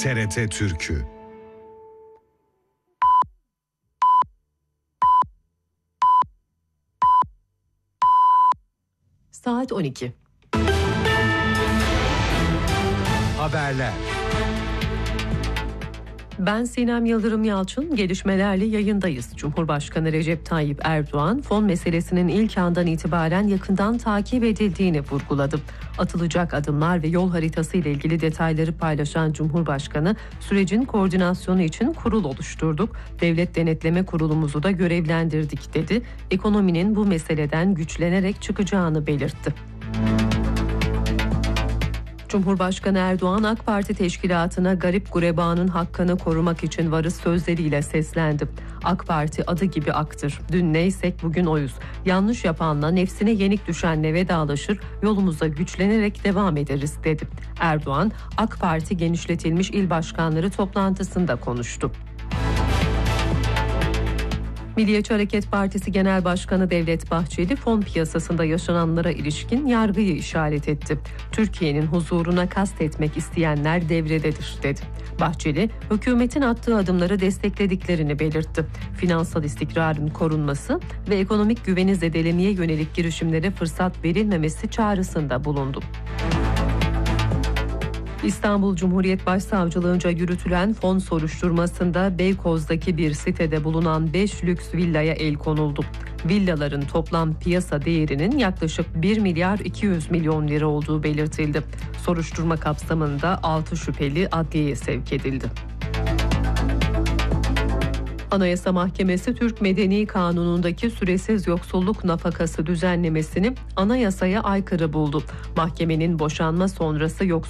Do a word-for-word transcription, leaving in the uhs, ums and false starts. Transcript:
T R T Türkü. Saat on iki. Haberler. Ben Sinem Yıldırım Yalçın, gelişmelerle yayındayız. Cumhurbaşkanı Recep Tayyip Erdoğan, fon meselesinin ilk andan itibaren yakından takip edildiğini vurguladı. Atılacak adımlar ve yol haritası ile ilgili detayları paylaşan Cumhurbaşkanı, sürecin koordinasyonu için kurul oluşturduk, devlet denetleme kurulumuzu da görevlendirdik dedi. Ekonominin bu meseleden güçlenerek çıkacağını belirtti. Cumhurbaşkanı Erdoğan, AK Parti teşkilatına garip gurebanın hakkını korumak için varız sözleriyle seslendi. AK Parti adı gibi aktır. Dün neysek bugün oyuz. Yanlış yapanla, nefsine yenik düşenle vedalaşır, yolumuza güçlenerek devam ederiz dedi. Erdoğan, AK Parti genişletilmiş il başkanları toplantısında konuştu. Milliyetçi Hareket Partisi Genel Başkanı Devlet Bahçeli, fon piyasasında yaşananlara ilişkin yargıyı işaret etti. Türkiye'nin huzuruna kastetmek isteyenler devrededir dedi. Bahçeli, hükümetin attığı adımları desteklediklerini belirtti. Finansal istikrarın korunması ve ekonomik güveni zedelemeye yönelik girişimlere fırsat verilmemesi çağrısında bulundu. İstanbul Cumhuriyet Başsavcılığınca yürütülen fon soruşturmasında Beykoz'daki bir sitede bulunan beş lüks villaya el konuldu. Villaların toplam piyasa değerinin yaklaşık bir milyar iki yüz milyon lira olduğu belirtildi. Soruşturma kapsamında altı şüpheli adliyeye sevk edildi. Anayasa Mahkemesi, Türk Medeni Kanunu'ndaki süresiz yoksulluk nafakası düzenlemesini anayasaya aykırı buldu. Mahkemenin boşanma sonrası yoksulluk